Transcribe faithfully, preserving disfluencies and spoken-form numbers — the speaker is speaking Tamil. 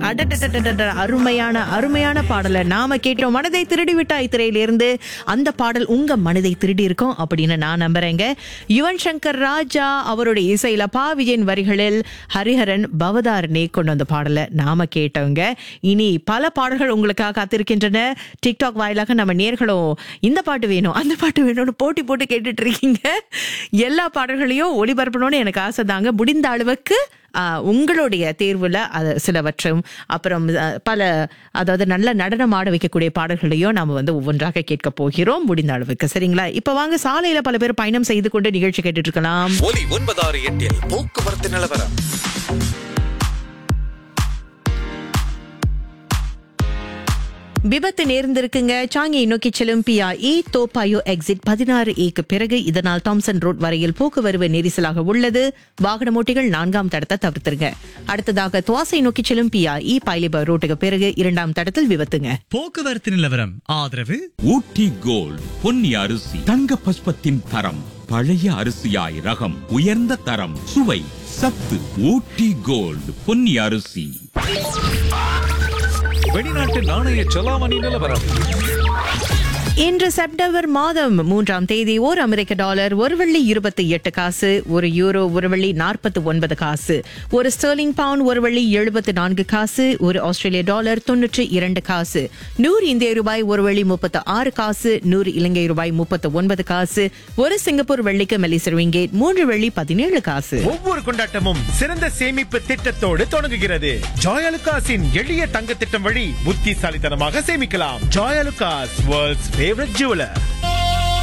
அடடடடடட, அருமையான அருமையான பாடலை நாம கேட்டோம். மனதை திருடி விட்டாய் திரையிலிருந்து அந்த பாடல் உங்க மனதை திருடி இருக்கும் அப்படின்னு நான் நம்புறேங்க. யுவன் சங்கர் ராஜா அவருடைய இசையில பா விஜயன் வரிகளில் ஹரிஹரன் பவதாரணி கொண்டு வந்த பாடலை நாம கேட்டவங்க. இனி பல பாடல்கள் உங்களுக்காக காத்திருக்கின்றன. டிக்டாக் வாயிலாக நம்ம நேர்களும் இந்த பாட்டு வேணும் அந்த பாட்டு வேணும்னு போட்டி போட்டு கேட்டுட்டு இருக்கீங்க. எல்லா பாடல்களையும் ஒளிபரப்பணும்னு எனக்கு ஆசை தாங்க. முடிந்த அளவுக்கு உங்களுடைய தேர்வுல அது சிலவற்றும் அப்புறம் பல அதாவது நல்ல நடனம் ஆட வைக்கக்கூடிய பாடல்களையும் நாம வந்து ஒவ்வொன்றாக கேட்க போகிறோம் முடிந்த அளவுக்கு. சரிங்களா? இப்ப வாங்க, சாலையில பல பேர் பயணம் செய்து கொண்டு நிகழ்ச்சி கேட்டுட்டு இருக்கலாம். ஒலி ஒன்பதாறு எட்டில் போக்குவரத்து நிலவரம். விபத்து நேர்ந்திருக்குங்க. சாங்கியை நோக்கி செல்லும் பிஆஇ தோப்பாயோ எக்ஸிட் பதினாறு ஏக்கு பிறகு இதனால் தாம்சன் ரோட் வரையில் போக்குவரவு நெரிசலாக உள்ளது. வாகன ஓட்டிகள் நான்காம் தடத்தை தவிர்த்துருங்க. அடுத்ததாக துவாசை நோக்கி செல்லும் பிஆஇ பைலிபர் ரோட்டுக்கு பிறகு இரண்டாம் தடத்தில் விபத்துங்க. போக்குவரத்து நிலவரம் ஆதரவு ஊட்டி கோல்ட் பொன்னி அரிசி தங்க பஸ்பத்தின் தரம். பழைய அரிசியாய் ரகம், உயர்ந்த தரம், சுவை, சத்து. ஊட்டி கோல்ட் பொன்னி அரிசி. வெளிநாட்டு நாணய செலாவணி நிலவரம். இன்று செப்டம்பர் மாதம் மூன்றாம் தேதி ஓர் அமெரிக்க டாலர் ஒரு வெள்ளி இருபத்தி எட்டு காசு, ஒரு யூரோ ஒரு வெள்ளி நாற்பத்தி ஒன்பது காசு, ஒரு ஸ்டெர்லிங் பவுண்ட் ஒரு வெள்ளி எழுபத்தி நான்கு காசு, ஒரு ஆஸ்திரேலிய டாலர் தொன்னூற்றி இரண்டு காசு, நூறு இந்திய ரூபாய் ஒரு வெள்ளி முப்பத்தி ஆறு காசு, நூறு இலங்கை ரூபாய் முப்பத்தி ஒன்பது காசு, ஒரு சிங்கப்பூர் வெள்ளிக்கு மலேசிய ரிங்கேட் மூன்று வெள்ளி பதினேழு காசு. ஒவ்வொரு கொண்டாட்டமும் சிறந்த சேமிப்பு திட்டத்தோடு தொடங்குகிறது. ஜாயலுகாஸின் எளிய தங்க திட்டம் வழி புத்திசாலித்தனமாக சேமிக்கலாம். Joyalukkas, world's favourite jeweller.